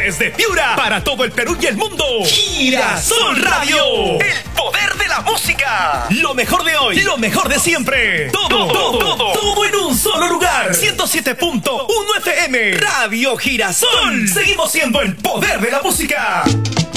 Desde Piura, para todo el Perú y el mundo. Girasol Radio. El poder de la música. Lo mejor de hoy, lo mejor de siempre. Todo en un solo lugar. 107.1 FM. Radio Girasol. Seguimos siendo el poder de la música.